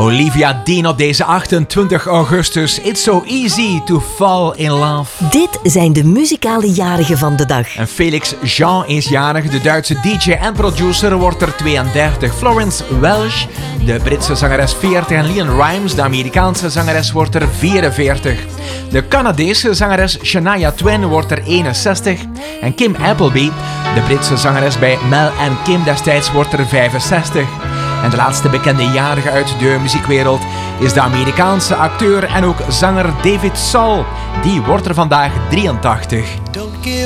Olivia Dean op deze 28 augustus. It's so easy to fall in love. Dit zijn de muzikale jarigen van de dag. En Felix Jean is jarig. De Duitse DJ en producer wordt er 32. Florence Welch, de Britse zangeres 40. En Leanne Rimes, de Amerikaanse zangeres, wordt er 44. De Canadese zangeres Shania Twain wordt er 61. En Kim Appleby, de Britse zangeres bij Mel en Kim destijds, wordt er 65. En de laatste bekende jarige uit de muziekwereld is de Amerikaanse acteur en ook zanger David Soul. Die wordt er vandaag 83.